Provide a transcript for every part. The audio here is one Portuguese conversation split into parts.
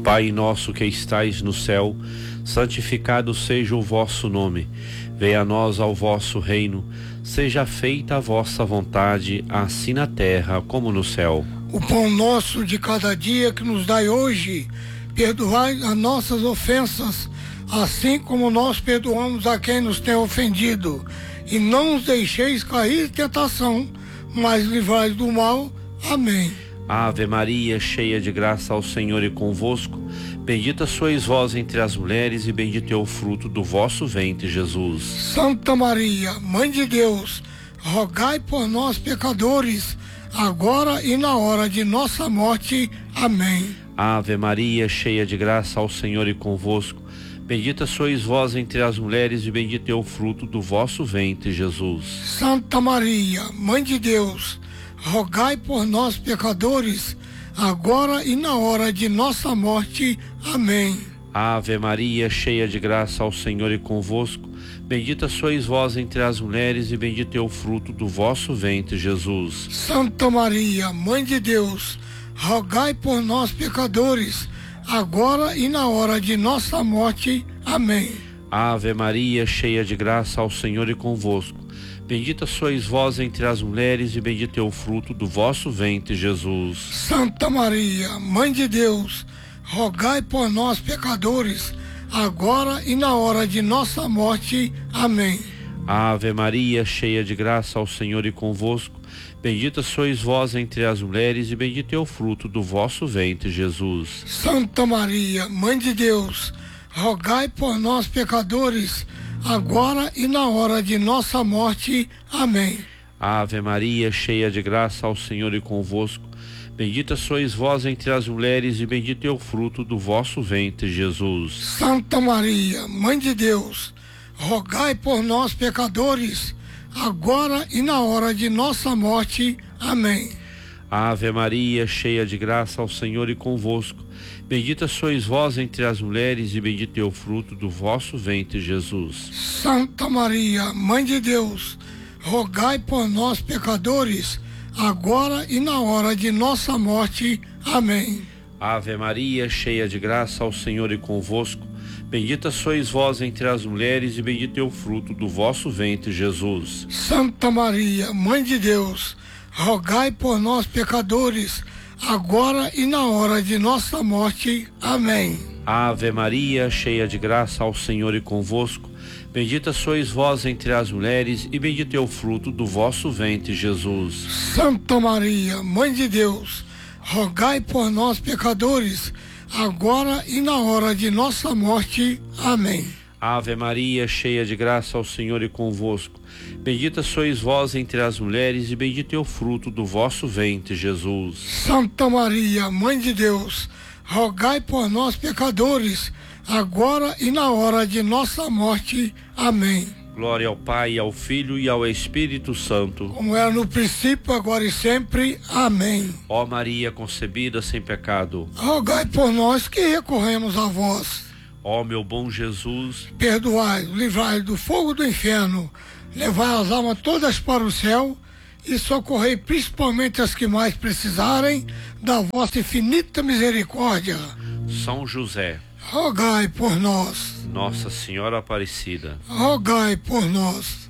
Pai nosso que estais no céu, santificado seja o vosso nome. Venha a nós ao vosso reino. Seja feita a vossa vontade, assim na terra como no céu. O pão nosso de cada dia que nos dai hoje, perdoai as nossas ofensas, assim como nós perdoamos a quem nos tem ofendido. E não nos deixeis cair em tentação, mas livrai do mal. Amém. Ave Maria, cheia de graça, ao Senhor é convosco. Bendita sois vós entre as mulheres, e bendito é o fruto do vosso ventre, Jesus. Santa Maria, Mãe de Deus, rogai por nós, pecadores, agora e na hora de nossa morte. Amém. Ave Maria, cheia de graça, ao Senhor é convosco. Bendita sois vós entre as mulheres, e bendito é o fruto do vosso ventre, Jesus. Santa Maria, Mãe de Deus, rogai por nós, pecadores, agora e na hora de nossa morte. Amém. Ave Maria, cheia de graça, ao Senhor é convosco. Bendita sois vós entre as mulheres, e bendito é o fruto do vosso ventre, Jesus. Santa Maria, Mãe de Deus, rogai por nós, pecadores, agora e na hora de nossa morte. Amém. Ave Maria, cheia de graça, ao Senhor é convosco. Bendita sois vós entre as mulheres, e bendito é o fruto do vosso ventre, Jesus. Santa Maria, Mãe de Deus, rogai por nós, pecadores, agora e na hora de nossa morte. Amém. Ave Maria, cheia de graça, ao Senhor é convosco. Bendita sois vós entre as mulheres, e bendito é o fruto do vosso ventre, Jesus. Santa Maria, Mãe de Deus, rogai por nós, pecadores, agora e na hora de nossa morte. Amém. Ave Maria, cheia de graça, ao Senhor é convosco. Bendita sois vós entre as mulheres, e bendito é o fruto do vosso ventre, Jesus. Santa Maria, Mãe de Deus, rogai por nós, pecadores, agora e na hora de nossa morte. Amém. Ave Maria, cheia de graça, ao Senhor é convosco. Bendita sois vós entre as mulheres, e bendito é o fruto do vosso ventre, Jesus. Santa Maria, Mãe de Deus, rogai por nós, pecadores, agora e na hora de nossa morte. Amém. Ave Maria, cheia de graça, ao Senhor é convosco. Bendita sois vós entre as mulheres, e bendito é o fruto do vosso ventre, Jesus. Santa Maria, Mãe de Deus, rogai por nós, pecadores, agora e na hora de nossa morte. Amém. Ave Maria, cheia de graça, ao Senhor é convosco. Bendita sois vós entre as mulheres, e bendito é o fruto do vosso ventre, Jesus. Santa Maria, Mãe de Deus, rogai por nós, pecadores, agora e na hora de nossa morte. Amém. Ave Maria, cheia de graça, ao Senhor é convosco. Bendita sois vós entre as mulheres, e bendito é o fruto do vosso ventre, Jesus. Santa Maria, Mãe de Deus, rogai por nós, pecadores, agora e na hora de nossa morte. Amém. Glória ao Pai, ao Filho e ao Espírito Santo, como era no princípio, agora e sempre. Amém. Ó Maria concebida sem pecado, rogai por nós que recorremos a vós. Ó meu bom Jesus, perdoai, livrai do fogo do inferno, levai as almas todas para o céu e socorrei principalmente as que mais precisarem da vossa infinita misericórdia. São José, rogai por nós. Nossa Senhora Aparecida, rogai por nós.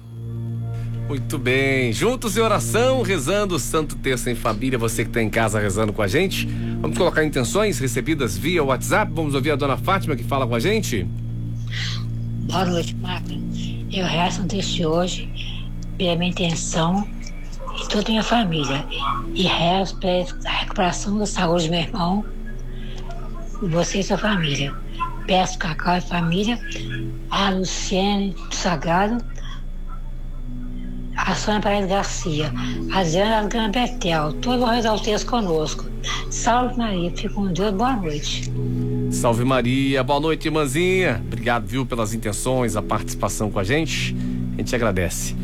Muito bem, juntos em oração, rezando o Santo Terço em Família. Você que está em casa rezando com a gente, vamos colocar intenções recebidas via WhatsApp. Vamos ouvir a dona Fátima que fala com a gente. Boa noite, Marta. Eu rezo um texto de hoje pela minha intenção e toda a minha família, e rezo pela recuperação da saúde do meu irmão e você e sua família. Peço Cacau e família, a Luciene do Sagrado, a Sônia Paredes Garcia, a Adriana Gana Betel, todos vão rezar o texto conosco. Salve Maria, fique com Deus, boa noite. Salve Maria, boa noite, irmãzinha. Obrigado, viu, pelas intenções, a participação com a gente. A gente agradece.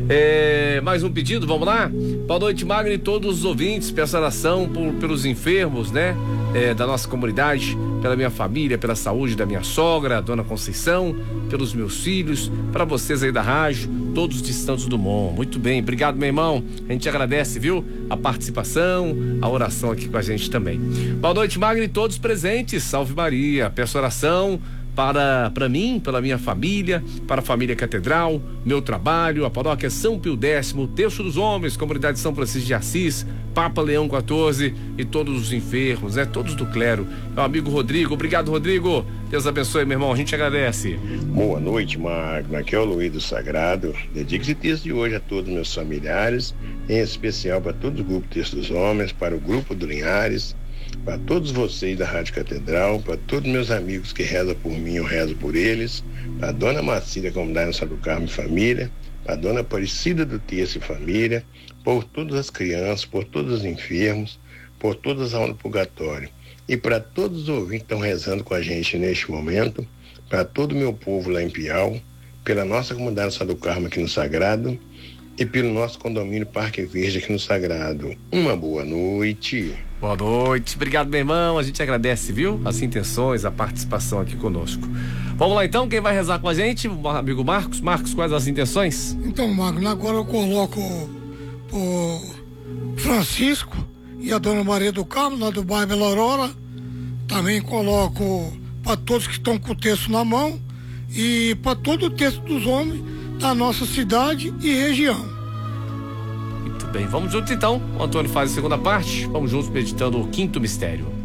Mais um pedido, vamos lá? Boa noite, Magno, e todos os ouvintes. Peço oração pelos enfermos, né? Da nossa comunidade, pela minha família, pela saúde da minha sogra, a dona Conceição, pelos meus filhos, para vocês aí da rádio, todos de Santos Dumont. Muito bem, obrigado, meu irmão. A gente agradece, viu? A participação, a oração aqui com a gente também. Boa noite, Magno, e todos presentes. Salve Maria. Peço oração para mim, pela minha família, para a família Catedral, meu trabalho, a paróquia São Pio X, Terço dos Homens, comunidade São Francisco de Assis, Papa Leão XIV e todos os enfermos, né? Todos do clero. Meu amigo Rodrigo, obrigado, Rodrigo. Deus abençoe, meu irmão, a gente agradece. Boa noite, Magno. Aqui é o Luiz do Sagrado. Dedico esse texto de hoje a todos meus familiares, em especial para todo o grupo Terço dos Homens, para o grupo do Linhares, para todos vocês da Rádio Catedral, para todos meus amigos que rezam por mim, eu rezo por eles, para a dona Marcília, comunidade Nossa do Carmo e família, para a dona Aparecida do Terço e família, por todas as crianças, por todos os enfermos, por todas as almas do purgatório. E para todos os ouvintes que estão rezando com a gente neste momento, para todo o meu povo lá em Piau, pela nossa comunidade Nossa do Carmo aqui no Sagrado e pelo nosso condomínio Parque Verde aqui no Sagrado. Uma boa noite. Boa noite, obrigado, meu irmão, a gente agradece, viu? As intenções, a participação aqui conosco. Vamos lá então, quem vai rezar com a gente? O amigo Marcos. Marcos, quais as intenções? Então, Magno, agora eu coloco o Francisco e a dona Maria do Carmo, lá do bairro Bela Aurora. Também coloco para todos que estão com o texto na mão e para todo o texto dos homens da nossa cidade e região. Muito bem, vamos juntos então. O Antônio faz a segunda parte. Vamos juntos meditando o quinto mistério.